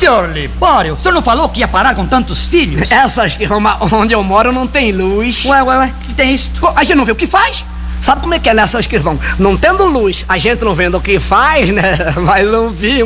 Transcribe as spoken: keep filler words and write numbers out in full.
senhor Libório, o senhor não falou que ia parar com tantos filhos? Essas que onde eu moro não tem luz. Ué, ué, ué, que tem isso? A gente não vê o que faz? Sabe como é que é nessas que vão? Não tendo luz, a gente não vendo o que faz, né? Mas não viu.